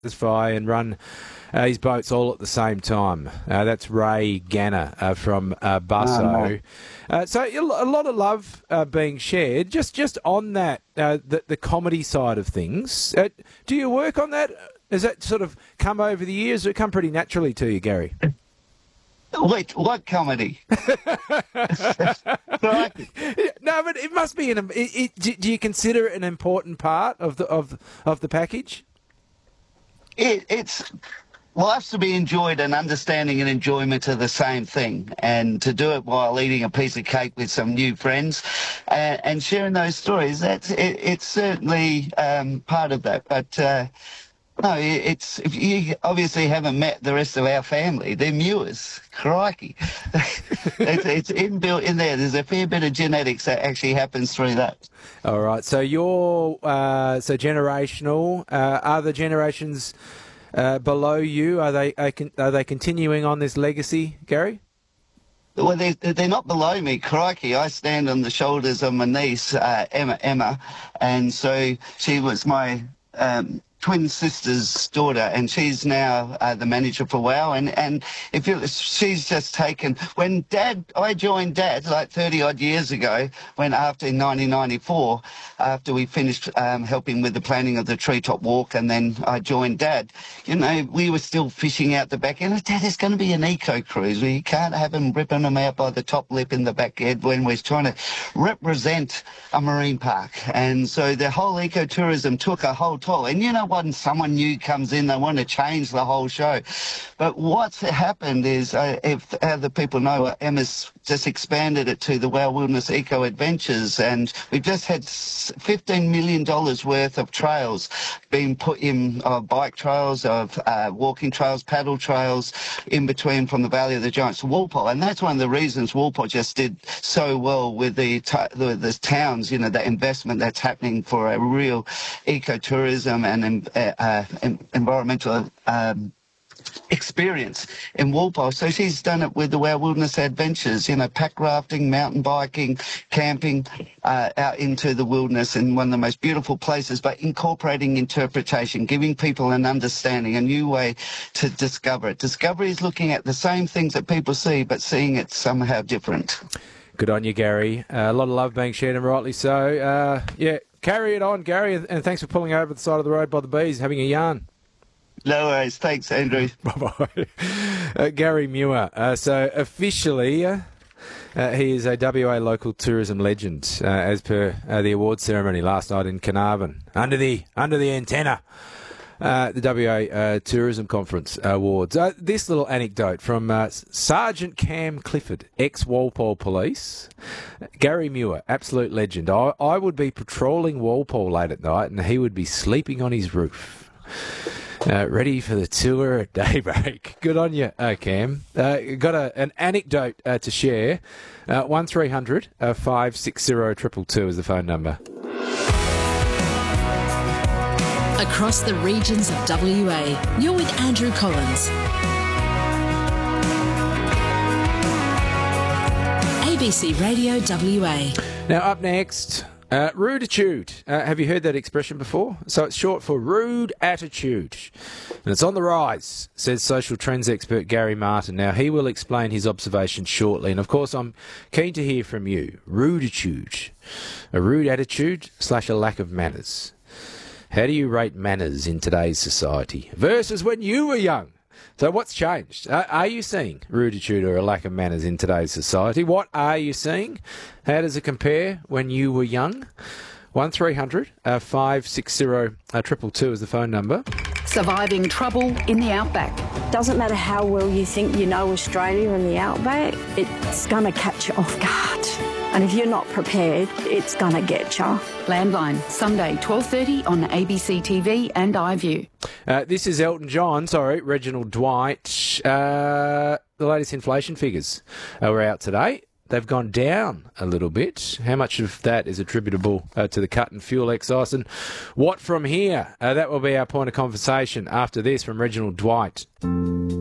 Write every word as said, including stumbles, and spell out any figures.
satisfy and run uh, his boats all at the same time. Uh, that's Ray Ganner uh, from uh, Busso. Oh, no. uh, so a lot of love uh, being shared. Just just on that, uh, the, the comedy side of things. Uh, do you work on that? Has that sort of come over the years? Or it come pretty naturally to you, Gary? Wait, what comedy? No, but it must be an. It, it, do you consider it an important part of the of of the package? It, it's life's to be enjoyed, and understanding and enjoyment are the same thing. And to do it while eating a piece of cake with some new friends, and, and sharing those stories, that's it, it's certainly um, part of that. But. Uh, No, it's if you obviously haven't met the rest of our family. They're Mewers. Crikey. it's, it's inbuilt in there. There's a fair bit of genetics that actually happens through that. All right. So you're uh, so generational. Uh, are the generations uh, below you? Are they are they continuing on this legacy, Gary? Well, they're, they're not below me. Crikey. I stand on the shoulders of my niece, uh, Emma, Emma. And so she was my... Um, twin sister's daughter, and she's now uh, the manager for WOW. And, and if you, she's just taken... When Dad... I joined Dad like thirty odd years ago, when after in nineteen ninety-four, after we finished um, helping with the planning of the Treetop Walk, and then I joined Dad, you know, we were still fishing out the back end. Dad, there's going to be an eco-cruise. We can't have them ripping them out by the top lip in the back end when we're trying to represent a marine park. And so the whole ecotourism took a whole toll. And you know, when someone new comes in, they want to change the whole show. But what's happened is, uh, if other people know, uh, Emma's just expanded it to the WOW Wilderness Eco Adventures, and we've just had fifteen million dollars worth of trails being put in, uh, bike trails, of uh, walking trails, paddle trails, in between from the Valley of the Giants to Walpole. And that's one of the reasons Walpole just did so well with the, t- the, the towns, you know, the investment that's happening for a real ecotourism and uh, uh, environmental um, experience in Walpole. So she's done it with the WOW Wilderness Adventures, you know, pack rafting, mountain biking, camping uh, out into the wilderness in one of the most beautiful places, but incorporating interpretation, giving people an understanding, a new way to discover it. Discovery is looking at the same things that people see, but seeing it somehow different. Good on you, Gary. Uh, a lot of love being shared, and rightly so. Uh, yeah, carry it on, Gary, and thanks for pulling over the side of the road by the bees, having a yarn. No worries. Thanks, Andrew. Bye-bye. Uh, Gary Muir. Uh, so officially, uh, uh, he is a W A local tourism legend, uh, as per uh, the awards ceremony last night in Carnarvon, under the under the antenna. Uh, the W A uh, Tourism Conference Awards. Uh, this little anecdote from uh, Sergeant Cam Clifford, ex-Walpole Police. Gary Muir, absolute legend. I, I would be patrolling Walpole late at night and he would be sleeping on his roof. Uh, ready for the tour at daybreak. Good on you, uh, Cam. Uh, got a, an anecdote uh, to share. Uh, one three hundred five six zero two two two is the phone number. Across the regions of W A, you're with Andrew Collins. A B C Radio W A. Now up next, uh, ruditude. Uh, have you heard that expression before? So it's short for rude attitude. And it's on the rise, says social trends expert Gary Martin. Now he will explain his observations shortly. And of course I'm keen to hear from you. Ruditude. A rude attitude slash a lack of manners. How do you rate manners in today's society versus when you were young? So what's changed? Uh, are you seeing ruditude or a lack of manners in today's society? What are you seeing? How does it compare when you were young? one three hundred five six zero two two two is the phone number. Surviving trouble in the outback. Doesn't matter how well you think you know Australia and the outback, it's going to catch you off guard. And if you're not prepared, it's going to get you. Landline, Sunday, twelve thirty on A B C T V and iView. Uh, this is Elton John, sorry, Reginald Dwight. Uh, the latest inflation figures uh, were out today. They've gone down a little bit. How much of that is attributable uh, to the cut in fuel excise? And what from here? Uh, that will be our point of conversation after this from Reginald Dwight.